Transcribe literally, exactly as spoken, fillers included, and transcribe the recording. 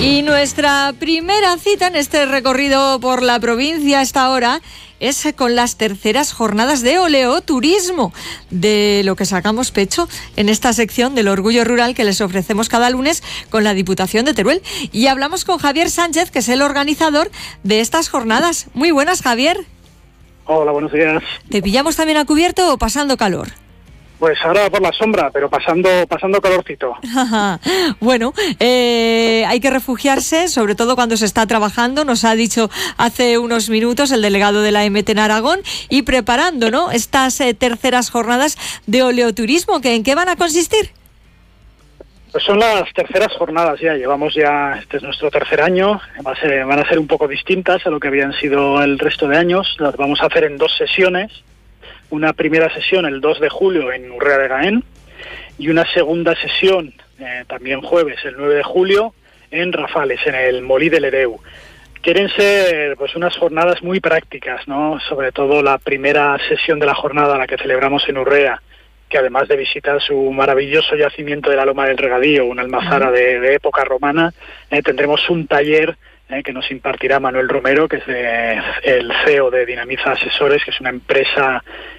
Y nuestra primera cita en este recorrido por la provincia a esta hora es con las terceras jornadas de oleoturismo, de lo que sacamos pecho en esta sección del Orgullo Rural que les ofrecemos cada lunes con la Diputación de Teruel. Y hablamos con Javier Sánchez, que es el organizador de estas jornadas. Muy buenas, Javier. Hola, buenos días. ¿Te pillamos también a cubierto o pasando calor? Pues ahora por la sombra, pero pasando pasando calorcito. Bueno, eh, hay que refugiarse, sobre todo cuando se está trabajando, nos ha dicho hace unos minutos el delegado de la E M T en Aragón, y preparando, ¿no?, estas eh, terceras jornadas de oleoturismo. ¿Que, ¿En qué van a consistir? Pues son las terceras jornadas ya, llevamos ya, este es nuestro tercer año, va a ser, van a ser un poco distintas a lo que habían sido el resto de años. Las vamos a hacer en dos sesiones. Una primera sesión el dos de julio en Urrea de Gaén y una segunda sesión, eh, también jueves, el nueve de julio, en Rafales, en el Molí del Ereu. Quieren ser pues unas jornadas muy prácticas, ¿no? Sobre todo la primera sesión de la jornada, la que celebramos en Urrea, que además de visitar su maravilloso yacimiento de la Loma del Regadío, una almazara de, de época romana, eh, tendremos un taller Eh, que nos impartirá Manuel Romero, que es de, el C E O de Dinamiza Asesores, que es una empresa